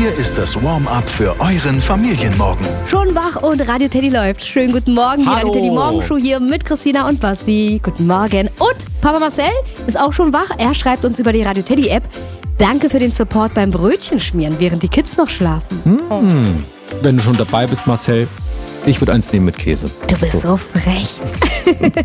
Hier ist das Warm-up für euren Familienmorgen. Schon wach und Radio Teddy läuft. Schönen guten Morgen, die Radio Teddy Morgenshow hier mit Christina und Basti. Guten Morgen. Und Papa Marcel ist auch schon wach. Er schreibt uns über die Radio Teddy App: Danke für den Support beim Brötchenschmieren, während die Kids noch schlafen. Wenn du schon dabei bist, Marcel, ich würde eins nehmen mit Käse. Du bist so frech.